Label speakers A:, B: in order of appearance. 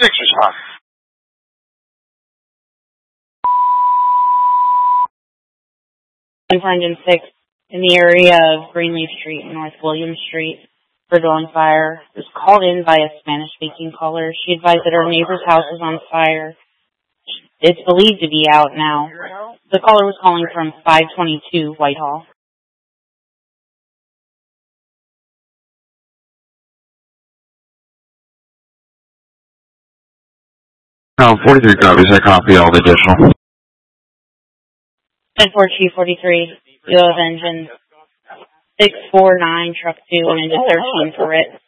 A: respond.
B: 406 in the area of Greenleaf Street and North William Street for dwelling fire. It was called in by a Spanish-speaking caller. She advised that her neighbor's house was on fire. It's believed to be out now. The caller was calling from 522 Whitehall.
A: 43 copies. I copy all the additional.
B: 10-4 Chief 43. You have engine 649 truck 2 and engine 13 for it.